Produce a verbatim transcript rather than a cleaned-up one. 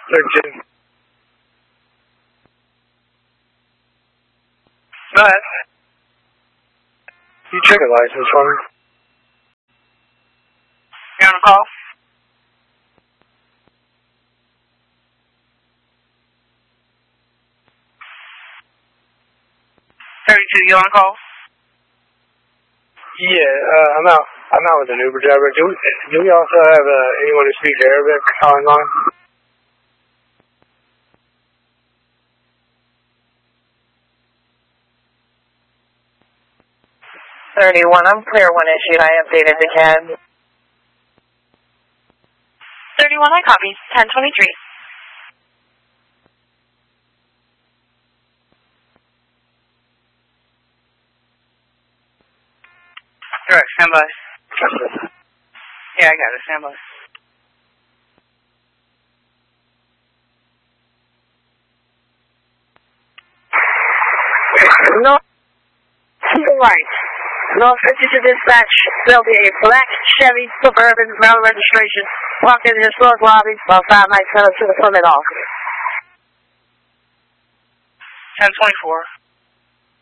thirty-two. Matt, you check a license for me? You on a call? thirty-two, you on a call? Yeah, uh, I'm out. I'm out with an Uber driver. Do we, do we also have uh, anyone who speaks Arabic online? thirty-one, I'm clear when issued. I updated the cab. thirty-one, I copy. ten twenty-three. Alright, stand by. Yeah, I got it. Stand by. No, to the right. North fifty to dispatch. There'll be a black Chevy Suburban, Maryland registration, parked in the historic lobby about five miles to the permit office. ten twenty-four.